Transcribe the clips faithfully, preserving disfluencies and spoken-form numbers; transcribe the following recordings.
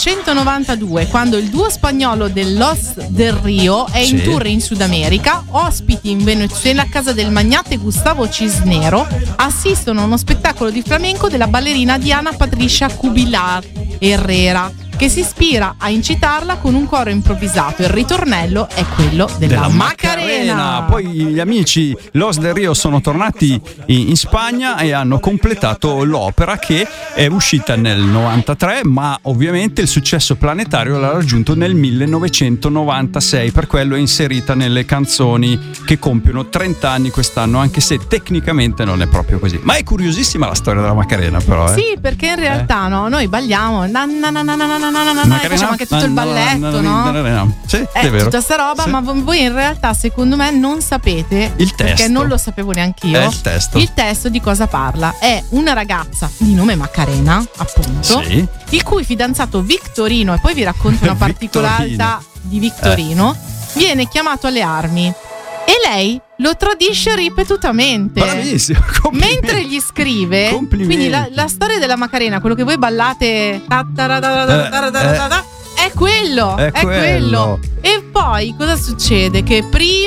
millenovecentonovantadue, quando il duo spagnolo del Los del Rio è in Sì. tour in Sud America, ospiti in Venezuela a casa del magnate Gustavo Cisnero, assistono a uno spettacolo di flamenco della ballerina Diana Patricia Cubillar Herrera, che si ispira a incitarla con un coro improvvisato. Il ritornello è quello della, della Macarena. Macarena. Poi gli amici Los del Rio sono tornati in, in Spagna e hanno completato l'opera, che è uscita nel novantatré, ma ovviamente il successo planetario l'ha raggiunto nel millenovecentonovantasei, per quello è inserita nelle canzoni che compiono trenta anni quest'anno, anche se tecnicamente non è proprio così. Ma è curiosissima la storia della Macarena, però eh? Sì, perché in realtà no, noi balliamo na na na na na na na na na, Macarena, facciamo anche tutto il balletto, no? Sì, Eh, è vero. tutta sta roba, Sì. ma voi in realtà secondo me non sapete, Il perché testo. non lo sapevo neanche io. È il testo. Il testo di cosa parla? È una ragazza di nome Macarena, appunto, Sì. il cui fidanzato Victorino, e poi vi racconto una particolarità di Victorino, viene chiamato alle armi e lei lo tradisce ripetutamente. Bravissimo, complimenti. Mentre gli scrive, Complimenti. quindi la, la storia della Macarena, quello che voi ballate, ta ta ra ta ra ta ra ta ra ta, è quello, È è, quello. quello. E poi cosa succede? Che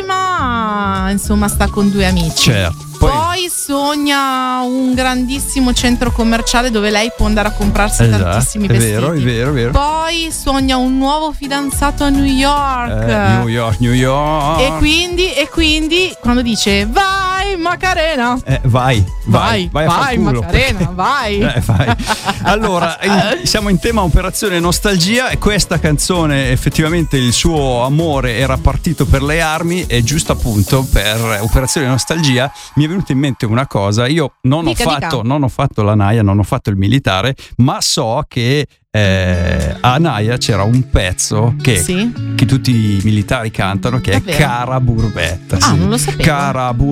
prima, insomma, sta con due amici. Certo. Poi, Poi sogna un grandissimo centro commerciale dove lei può andare a comprarsi esatto, tantissimi è vestiti. vero, è vero, è vero. Poi sogna un nuovo fidanzato a New York. Eh, New York, New York. E quindi, e quindi quando dice vai Macarena, Eh, vai, vai, vai, vai, a far vai, culo, Macarena, perché- vai. Eh, vai. Allora, in- siamo in tema Operazione Nostalgia, e questa canzone, effettivamente il suo amore era partito per le armi, e giusto appunto per Operazione Nostalgia mi è venuta in mente una cosa. Io non Dica, ho fatto dica. non ho fatto la Naia, non ho fatto il militare, ma so che eh, a Naia c'era un pezzo che, Sì. che tutti i militari cantano, che Davvero? è Cara Burbetta. Ah, non lo sapevo. Cara Burbetta.